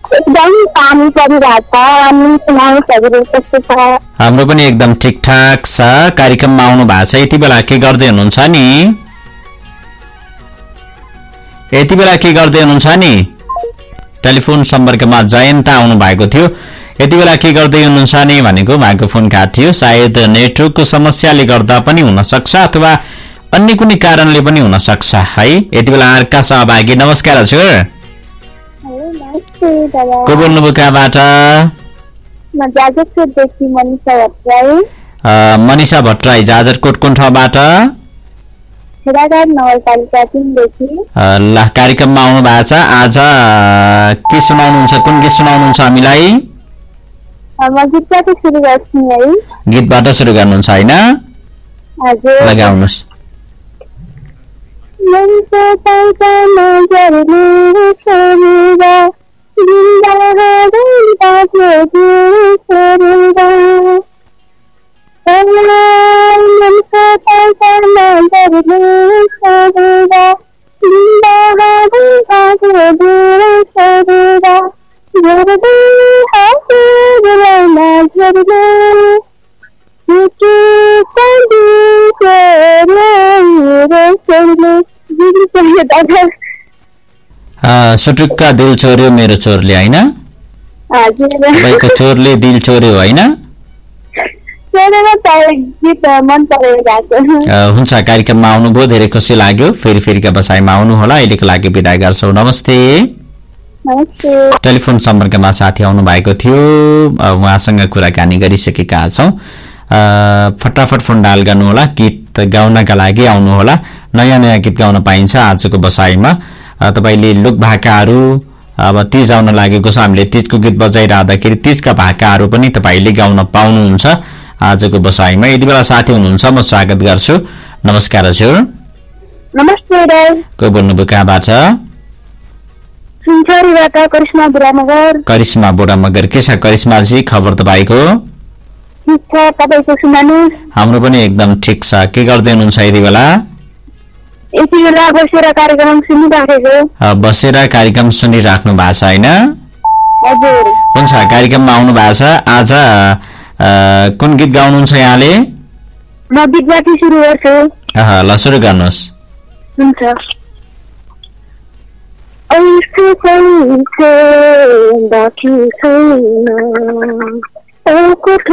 एकदम पानी परिरहेको छ अनि सुनाउनुहोस् कस्तो छ? हाम्रो पनि एकदम ठिकठाक छ। कार्यक्रममा आउनु भएको छ, यति बेला के गर्दै हुनुहुन्छ नि? यति बेला के गर्दै हुनुहुन्छ नि? टेलिफोन सम्पर्कमा जयन्ता आउनु भएको थियो। यति बेला के गर्दै हुनुहुन्छ नि भनेको उहाँको फोन काटियो। सायद नेटवर्कको समस्याले गर्दा पनि हुन सक्छ अथवा अन्य कुनै कारणले पनि हुन सक्छ है। यति बेला अर्का सहभागी नमस्कार हजुर। को बोल्नुभयो कहाँबाट? मनिषा भट्टराई जाजरकोट कुन ठाउँबाट? ल कार्यक्रममा आउनु भएको छ। आज के सुनाउनुहुन्छ, कुन गीत सुनाउनुहुन्छ हामीलाई? गीतबाट सुरु गर्नुहुन्छ होइन? लगाउनुहोस्। सुटुक्का दिल चोर्यो मेरो चोरले होइन? तपाईँको चोरले दिल चोर्यो होइन? हुन्छ, कार्यक्रममा आउनुभयो, धेरै खुसी लाग्यो। फेरिका बसाइमा आउनु होला। अहिलेको लागि बिदा गर्छौँ, नमस्ते। टेलिफोन सम्पर्कमा साथी आउनु भएको थियो, उहाँसँग कुराकानी गरिसकेका छौँ। फटाफट फोन डायल गर्नुहोला, गीत गाउनका लागि आउनुहोला। नयाँ नयाँ गीत गाउन पाइन्छ आजको बसाइमा। तपाईँले लोक भाकाहरू अब तीज आउन लागेको छ, हामीले तीजको गीत बजाइरहँदाखेरि तीजका भाकाहरू पनि तपाईँले गाउन पाउनुहुन्छ आजको बसाइमा। यति बेला साथी हुनुहुन्छ, म स्वागत गर्छु। नमस्कार हजुर। नमस्ते। को बोल्नुभयो कहाँबाट? करिश्मा बुढामगर। के छ करिश्माजी, खबर तपाईँको? हाम्रो पनि एकदम ठिक छ। के गर्दै हुनुहुन्छ यति बेला? बसेर कार्यक्रम सुनिराख्नु भएको छ होइन? हुन्छ, कार्यक्रममा आउनु भएको छ। आज कुन गीत गाउनुहुन्छ यहाँले? म गीतबाट सुरु गर्छु। ल सुरु गर्नुहोस्। हुन्छ।